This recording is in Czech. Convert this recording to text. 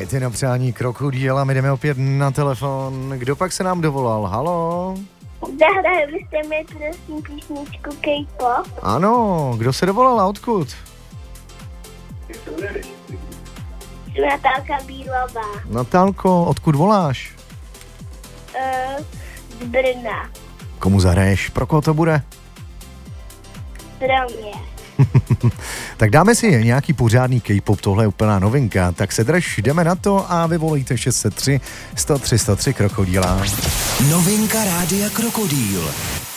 Ty na přání Krokodýla, my jdeme opět na telefon. Kdo pak se nám dovolal? Haló? Zahrajeli byste mi prosím písničku K-pop? Ano, kdo se dovolal a odkud? Jsem Natálka Bílová. Natálko, odkud voláš? Z Brna. Komu zahraješ? Pro koho to bude? Pro mě. Tak dáme si nějaký pořádný K-pop, tohle je úplná novinka. Tak se drž, jdeme na to a vyvolejte 603 103 103 Krokodýla. Novinka Rádia Krokodýl.